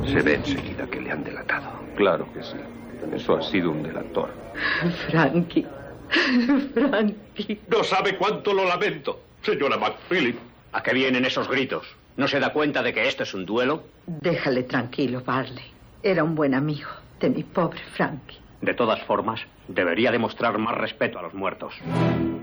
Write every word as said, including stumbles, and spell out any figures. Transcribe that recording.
Se ve enseguida que le han delatado. Claro que sí. Eso ha sido un delator. Frankie. Frankie. No sabe cuánto lo lamento, señora McPhillips. ¿A qué vienen esos gritos? ¿No se da cuenta de que esto es un duelo? Déjale tranquilo, Barley. Era un buen amigo de mi pobre Frankie. De todas formas, debería demostrar más respeto a los muertos.